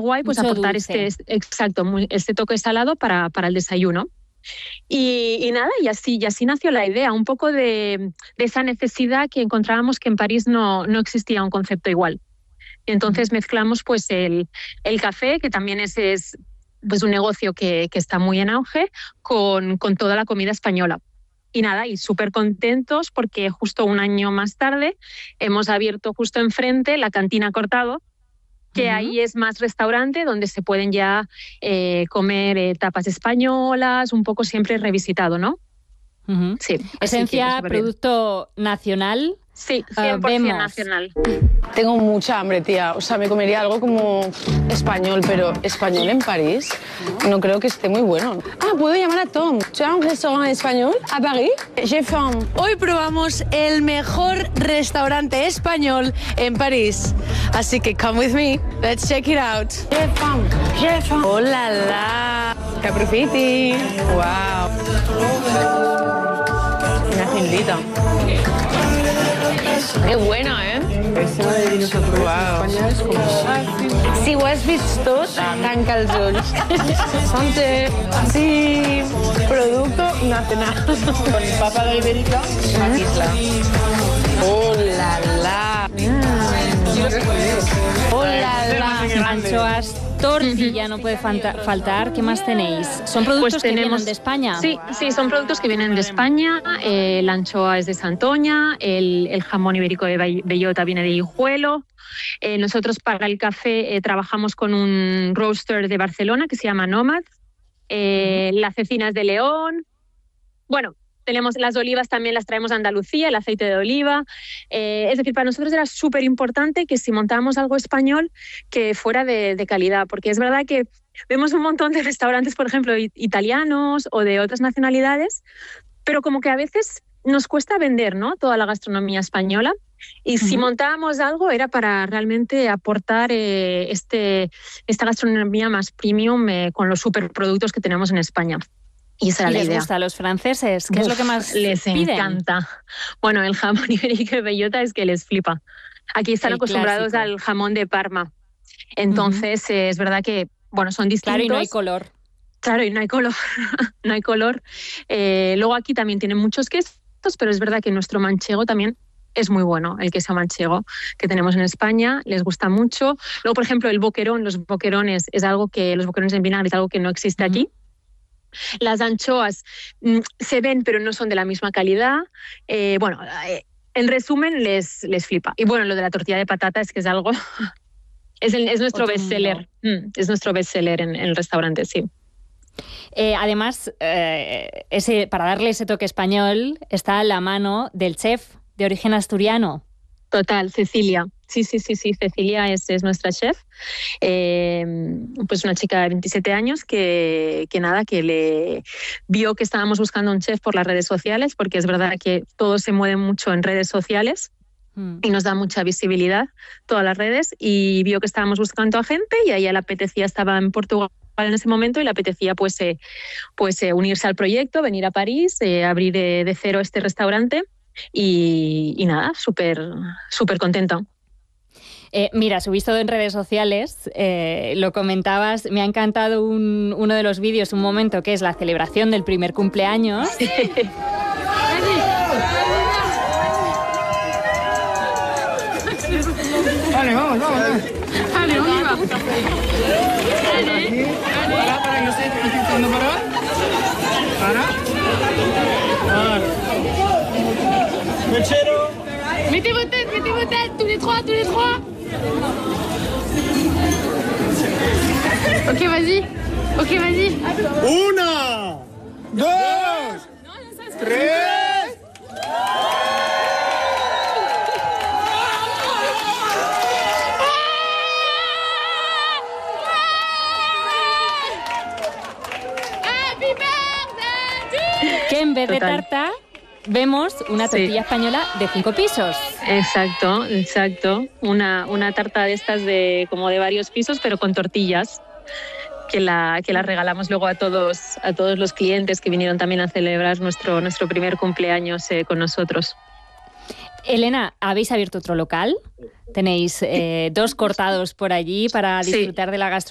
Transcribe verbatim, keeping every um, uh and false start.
guay pues Mucho aportar dulce. este, exacto, muy, este toque salado para, para el desayuno. Y, y nada, y así, y así nació la idea, un poco de, de esa necesidad que encontrábamos que en París no, no existía un concepto igual. Y entonces mezclamos pues el, el café, que también es, es pues un negocio que, que está muy en auge, con, con toda la comida española. Y nada, y súper contentos porque justo un año más tarde hemos abierto justo enfrente la Cantina Cortado, que uh-huh. ahí es más restaurante donde se pueden ya eh, comer eh, tapas españolas, un poco siempre revisitado, ¿no? Uh-huh. Sí. Esencia, producto nacional. Sí, cien por ciento uh, nacional. Tengo mucha hambre, tía. O sea, me comería algo como español, pero español en París no creo que esté muy bueno. Ah, puedo llamar a Tom. ¿Tu as un restaurante español a París? J'ai faim. Hoy probamos el mejor restaurante español en París. Así que come with me. Let's check it out. J'ai faim. J'ai faim. ¡Oh, la, la! ¡Que aprofiti! ¡Wow! Una cindita. Qué buena, ¿eh? Wow. Si ho has vist tot, tanca els ulls. Santé. Sí, producto nacional. Con papa de ibérica, una isla. ¡Oh, la, la! Mm. ¡Oh, la, la! Anchoas, tortilla no puede falta, faltar. ¿Qué más tenéis? ¿Son productos pues que tenemos, vienen de España? Sí, sí, son productos que vienen de España. Eh, la anchoa es de Santoña, el, el jamón ibérico de bellota viene de Guijuelo. Eh, nosotros para el café eh, trabajamos con un roaster de Barcelona que se llama Nomad. Eh, uh-huh. La cecina es de León. Bueno, tenemos las olivas, también las traemos de Andalucía, el aceite de oliva. Eh, es decir, para nosotros era súper importante que si montábamos algo español, que fuera de, de calidad, porque es verdad que vemos un montón de restaurantes, por ejemplo, italianos o de otras nacionalidades, pero como que a veces nos cuesta vender, ¿no?, toda la gastronomía española. Y uh-huh. si montábamos algo era para realmente aportar eh, este, esta gastronomía más premium eh, con los superproductos que tenemos en España. Y esa era ¿Y la les idea. gusta a los franceses? ¿Qué Uf, es lo que más les piden? encanta? Bueno, el jamón ibérico de bellota es que les flipa. Aquí están el acostumbrados clásico. Al jamón de Parma. Entonces, uh-huh. eh, es verdad que, bueno, son distintos. Claro, y no hay color. Claro, y no hay color. no hay color. Eh, luego aquí también tienen muchos quesos, pero es verdad que nuestro manchego también es muy bueno, el queso manchego que tenemos en España, les gusta mucho. Luego, por ejemplo, el boquerón, los boquerones es algo que, los boquerones en vinagre es algo que no existe uh-huh. aquí. Las anchoas mm, se ven, pero no son de la misma calidad. Eh, bueno, eh, en resumen, les, les flipa. Y bueno, lo de la tortilla de patata es que es algo... es, el, es nuestro bestseller. Mm, es nuestro bestseller en, en el restaurante, sí. Eh, además, eh, ese, para darle ese toque español, está a la mano del chef de origen asturiano. Total, Cecilia. Sí, sí, sí, sí. Cecilia es, es nuestra chef. Eh, pues una chica de veintisiete años que, que nada, que le vio que estábamos buscando un chef por las redes sociales, porque es verdad que todo se mueve mucho en redes sociales mm. y nos da mucha visibilidad todas las redes, y vio que estábamos buscando a gente y a ella le apetecía, estaba en Portugal en ese momento y le apetecía pues, eh, pues eh, unirse al proyecto, venir a París, eh, abrir eh, de cero este restaurante y, y nada, súper súper contenta. Eh, mira, has visto en redes sociales, eh, lo comentabas, me ha encantado un, uno de los vídeos, un momento que es la celebración del primer cumpleaños. Vale, vamos, vamos. Vale, oliva. Vale, para, para que no esté haciendo para. Para. Vale. Mechero. Mettez vos têtes, mettez vos têtes, tous les trois, tous les trois. Ok, vas-y. Ok, vas-y. Una, dos, tres. Que en vez Total. de tarta vemos una tortilla sí. española de cinco pisos. Exacto, exacto. Una, una tarta de estas de como de varios pisos, pero con tortillas, que la, que la regalamos luego a todos, a todos los clientes que vinieron también a celebrar nuestro, nuestro primer cumpleaños eh, con nosotros. Elena, ¿habéis abierto otro local? Tenéis eh, dos cortados por allí para disfrutar sí. de la gastronomía.